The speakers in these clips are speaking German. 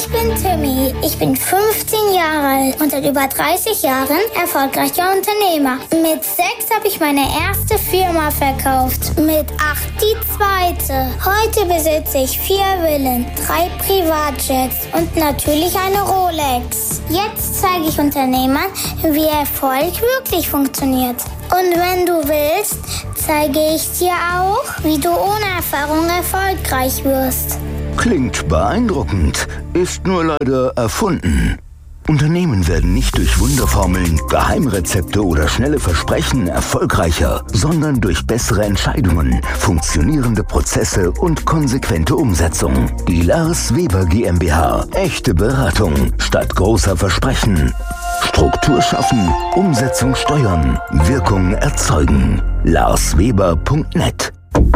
Ich bin Timmy, ich bin 15 Jahre alt und seit über 30 Jahren erfolgreicher Unternehmer. Mit 6 habe ich meine erste Firma verkauft, mit 8 die zweite. Heute besitze ich 4 Villen, 3 Privatjets und natürlich eine Rolex. Jetzt zeige ich Unternehmern, wie Erfolg wirklich funktioniert. Und wenn du willst, zeige ich dir auch, wie du ohne Erfahrung erfolgreich wirst. Klingt beeindruckend, ist nur leider erfunden. Unternehmen werden nicht durch Wunderformeln, Geheimrezepte oder schnelle Versprechen erfolgreicher, sondern durch bessere Entscheidungen, funktionierende Prozesse und konsequente Umsetzung. Die Lars Weber GmbH. Echte Beratung statt großer Versprechen. Struktur schaffen, Umsetzung steuern, Wirkung erzeugen. larsweber.net.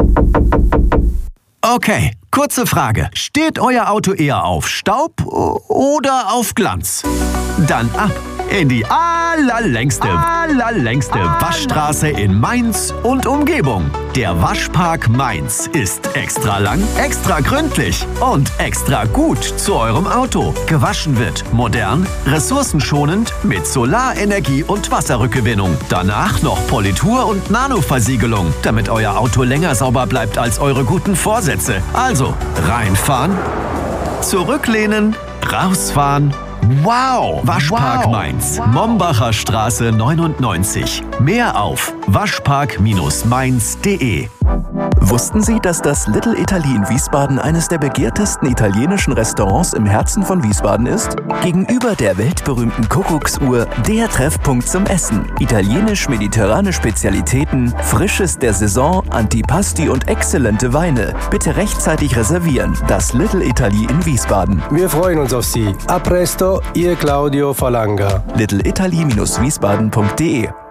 Okay, kurze Frage. Steht euer Auto eher auf Staub oder auf Glanz? Dann ab in die allerlängste Waschstraße in Mainz und Umgebung. Der Waschpark Mainz ist extra lang, extra gründlich und extra gut zu eurem Auto. Gewaschen wird modern, ressourcenschonend mit Solarenergie und Wasserrückgewinnung. Danach noch Politur und Nanoversiegelung, damit euer Auto länger sauber bleibt als eure guten Vorsätze. Also reinfahren, zurücklehnen, rausfahren. Wow! Waschpark Mainz, Mombacher Straße 99. Mehr auf waschpark-mainz.de. Wussten Sie, dass das Little Italy in Wiesbaden eines der begehrtesten italienischen Restaurants im Herzen von Wiesbaden ist? Gegenüber der weltberühmten Kuckucksuhr der Treffpunkt zum Essen. Italienisch-mediterrane Spezialitäten, Frisches der Saison, Antipasti und exzellente Weine. Bitte rechtzeitig reservieren. Das Little Italy in Wiesbaden. Wir freuen uns auf Sie. A presto, Ihr Claudio Falanga. littleitaly-wiesbaden.de